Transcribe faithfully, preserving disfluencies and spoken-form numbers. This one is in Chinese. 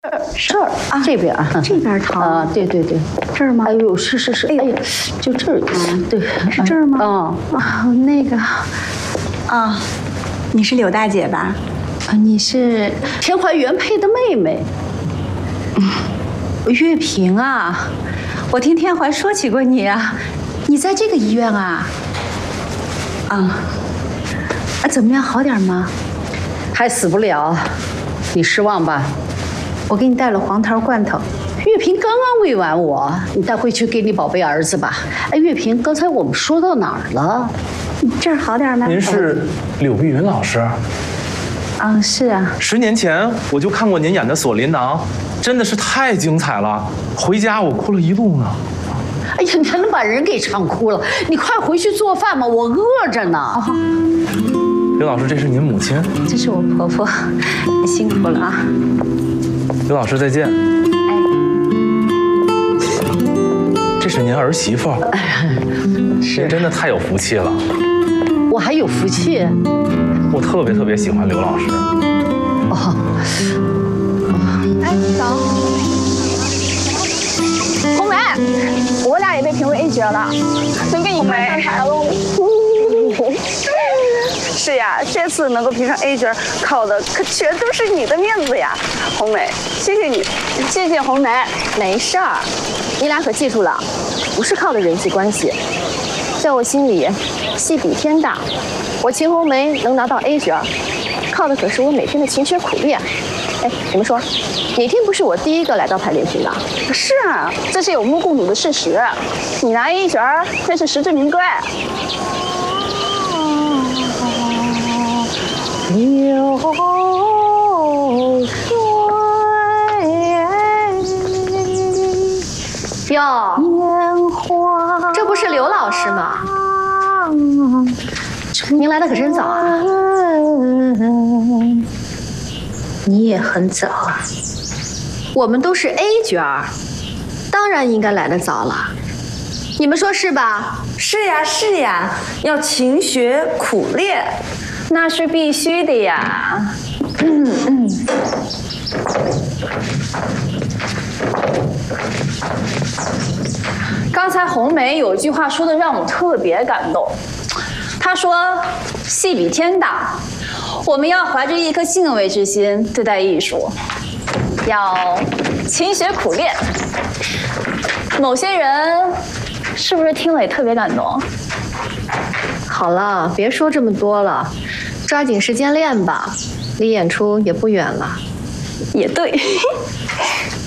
这儿啊，这边啊， 这边疼啊，对对对， 这儿吗？ 哎呦，是是是，哎呀，就这儿，对， 是这儿吗？ 啊啊，那个，啊，你是柳大姐吧？ 啊，你是田怀原配的妹妹， 月平啊，我听天怀说起过你啊，你在这个医院啊？啊，啊，怎么样，好点吗？ 还死不了，你失望吧？ 我给你带了黄桃罐头。 月平刚刚喂完我，你带回去给你宝贝儿子吧。哎，月平，刚才我们说到哪儿了？ 这儿好点吗？ 您是柳碧云老师？ 啊，是啊。 十年前我就看过您演的《锁麟囊》，真的是太精彩了，回家我哭了一路呢。 哎呀，你还能把人给唱哭了？你快回去做饭吧，我饿着呢。 哦， 刘老师，这是您母亲？ 这是我婆婆，你辛苦了啊。 刘老师再见。 哎， 这是您儿媳妇。 是， 您真的太有福气了。 我还有福气。 我特别特别喜欢刘老师。 哦。 哎，早。红梅，我俩也被评为 A 角了，能给你看上台喽。是呀，这次能够评上 A 角，靠的可全都是你的面子呀，红梅，谢谢你，谢谢红梅。 没事儿，你俩可记住了，不是靠的人际关系，在我心里，戏比天大。我秦红梅能拿到 A 角，靠的可是我每天的勤学苦练。哎，你们说，哪天不是我第一个来到排练厅的？ 是啊，这是有目共睹的事实。你拿 A 角，那是实至名归。 流水哟， 烟花， 这不是刘老师吗？您来的可真早啊！ 你也很早啊。 我们都是 A 角，当然应该来得早了。你们说是吧？ 是呀，是呀，要勤学苦练。 那是必须的呀。 嗯嗯。 刚才红梅有一句话说的让我特别感动，她说：“戏比天大，我们要怀着一颗敬畏之心对待艺术，要勤学苦练。”某些人是不是听了也特别感动？ 好了，别说这么多了，抓紧时间练吧，离演出也不远了。 也对。